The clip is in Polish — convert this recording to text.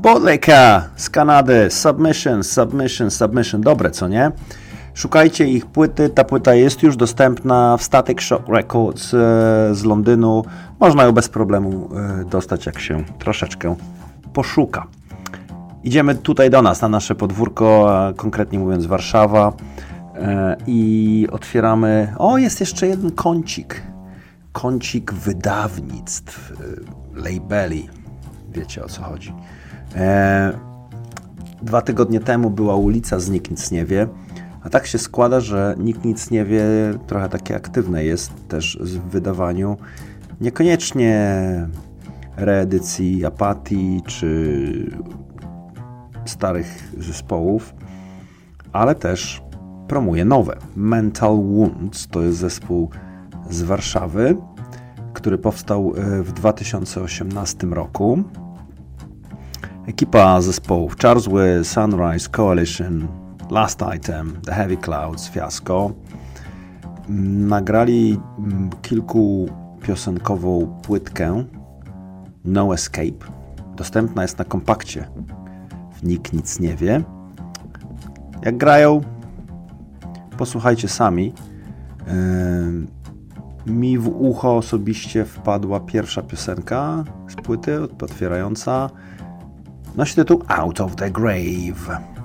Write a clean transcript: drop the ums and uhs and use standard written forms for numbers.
Bootlegger z Kanady, Submission. Dobre, co nie? Szukajcie ich płyty. Ta płyta jest już dostępna w Static Shock Records z Londynu. Można ją bez problemu dostać, jak się troszeczkę poszuka. Idziemy tutaj do nas, na nasze podwórko, konkretnie mówiąc Warszawa, i otwieramy... O, jest jeszcze jeden kącik wydawnictw, labeli. Wiecie, o co chodzi. 2 tygodnie temu była ulica z Nikt Nic Nie Wie, a tak się składa, że Nikt Nic Nie Wie trochę takie aktywne jest też w wydawaniu niekoniecznie reedycji Apatii czy starych zespołów, ale też promuje nowe. Mental Wounds to jest zespół z Warszawy, który powstał w 2018 roku. Ekipa zespołów Charles Way, Sunrise, Coalition, Last Item, The Heavy Clouds, Fiasco. Nagrali kilkupiosenkową płytkę No Escape. Dostępna jest na kompakcie. Nikt Nic Nie Wie. Jak grają, posłuchajcie sami. Mi w ucho osobiście wpadła pierwsza piosenka z płyty, otwierająca. Nosi tytuł Out of the Grave.